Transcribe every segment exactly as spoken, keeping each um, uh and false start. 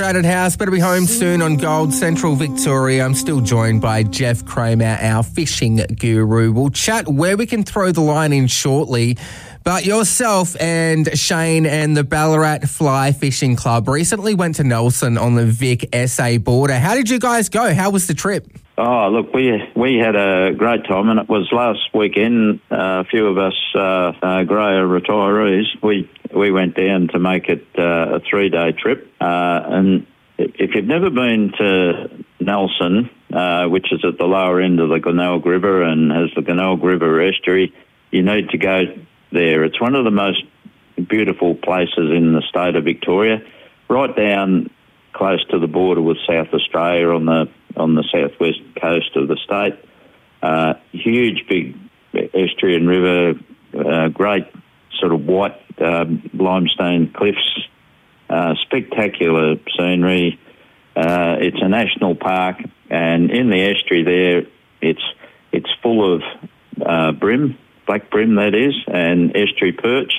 Granite House. Better be home soon on Gold Central Victoria. I'm still joined by Jeff Kramer, our fishing guru. We'll chat where we can throw the line in shortly. But yourself and Shane and the Ballarat Fly Fishing Club recently went to Nelson on the Vic S A border. How did you guys go? How was the trip? Oh, look, we we had a great time, and it was last weekend. Uh, a few of us uh, uh, Greyer retirees, we we went down to make it uh, a three-day trip. Uh, and if you've never been to Nelson, uh, which is at the lower end of the Glenelg River and has the Glenelg River estuary, you need to go there. It's one of the most beautiful places in the state of Victoria, right down close to the border with South Australia on the on the southwest coast of the state. Uh, huge, big estuary and river, uh, great sort of white um, limestone cliffs, uh, spectacular scenery. Uh, it's a national park, and in the estuary there, it's it's full of uh, bream, black bream that is, and estuary perch.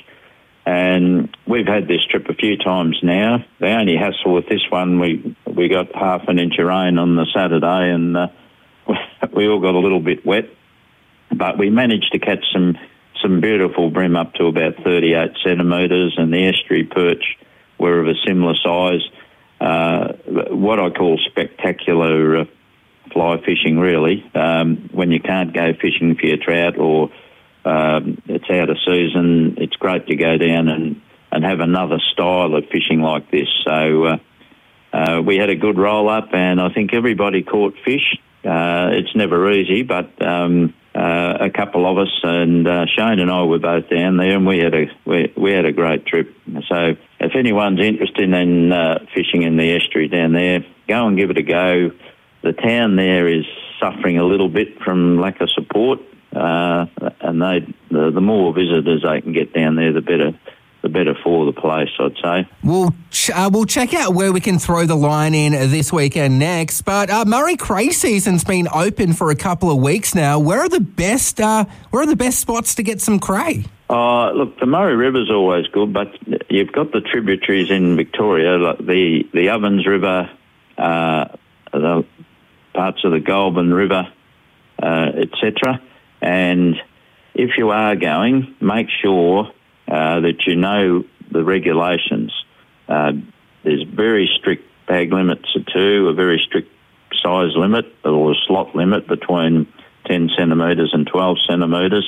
And we've had this trip a few times now. The only hassle with this one, we we got half an inch of rain on the Saturday, and uh, we all got a little bit wet. But we managed to catch some some beautiful bream up to about thirty-eight centimetres, and the estuary perch were of a similar size. Uh, what I call spectacular uh, fly fishing, really, um, when you can't go fishing for your trout or Um, it's out of season. It's great to go down and, and have another style of fishing like this. So uh, uh, we had a good roll up, and I think everybody caught fish. Uh, it's never easy, but um, uh, a couple of us, and uh, Shane and I were both down there, and we had a we, we had a great trip. So if anyone's interested in uh, fishing in the estuary down there, go and give it a go. The town there is suffering a little bit from lack of support. Uh, and they, the, the more visitors they can get down there, the better, the better for the place, I'd say. We'll ch- uh, we'll check out where we can throw the line in this weekend next. But uh, Murray Cray season's been open for a couple of weeks now. Where are the best? Uh, where are the best spots to get some cray? Uh, look, the Murray River's always good, but you've got the tributaries in Victoria, like the the Ovens River, uh, the parts of the Goulburn River, uh, et cetera. And if you are going, make sure uh, that you know the regulations. Uh, there's very strict bag limits of two, a very strict size limit or a slot limit between ten centimetres and twelve centimetres.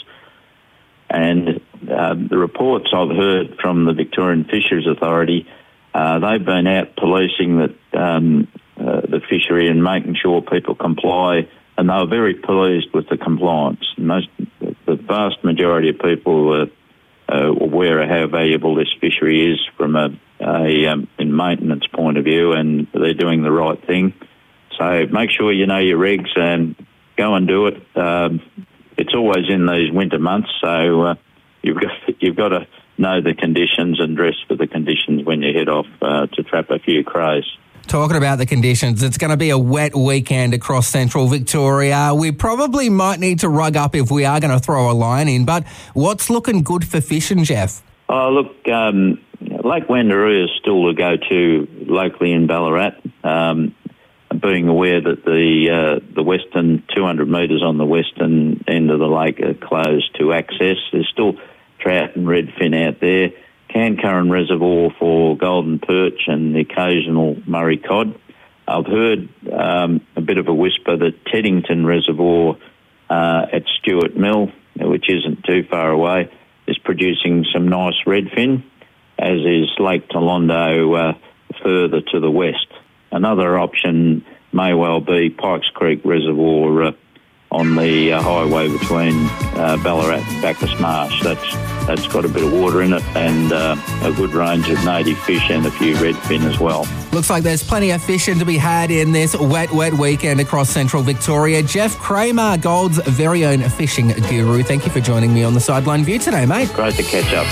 And uh, the reports I've heard from the Victorian Fisheries Authority, uh, they've been out policing that, um, uh, the fishery and making sure people comply, and they were very pleased with the compliance. Most, the vast majority of people are uh, aware of how valuable this fishery is from a, a um, in maintenance point of view, and they're doing the right thing. So make sure you know your regs and go and do it. Um, it's always in these winter months, so uh, you've got you've got to know the conditions and dress for the conditions when you head off uh, to trap a few crays. Talking about the conditions, it's going to be a wet weekend across central Victoria. We probably might need to rug up if we are going to throw a line in, but what's looking good for fishing, Jeff? Oh, look, um, Lake Wandaroo is still a go-to locally in Ballarat. Um, being aware that the uh, the western two hundred metres on the western end of the lake are closed to access. There's still trout and redfin out there. Cancurran Reservoir for golden perch and the occasional Murray cod. I've heard um, a bit of a whisper that Teddington Reservoir uh, at Stewart Mill, which isn't too far away, is producing some nice redfin, as is Lake Tolondo uh, further to the west. Another option may well be Pikes Creek Reservoir uh, on the uh, highway between uh, Ballarat and Bacchus Marsh. That's that's got a bit of water in it and uh, a good range of native fish and a few redfin as well. Looks like there's plenty of fishing to be had in this wet, wet weekend across central Victoria. Jeff Kramer, Gold's very own fishing guru. Thank you for joining me on the Sideline View today, mate. Great to catch up.